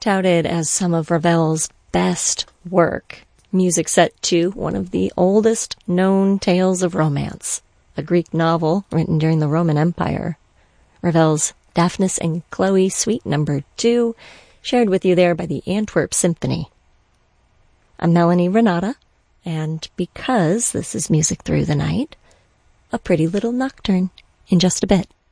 touted as some of Ravel's best work. Music set to one of the oldest known tales of romance, a Greek novel written during the Roman Empire. Ravel's Daphnis and Chloe Suite No. 2, shared with you there by the Antwerp Symphony. I'm Melanie Renata, and because this is Music Through the Night, a pretty little nocturne in just a bit.